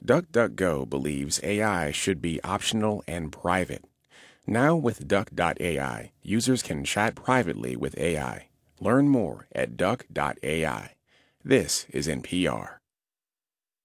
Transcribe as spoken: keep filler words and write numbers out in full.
DuckDuckGo believes A I should be optional and private. Now with Duck dot A I, users can chat privately with A I. Learn more at Duck dot A I. This is N P R.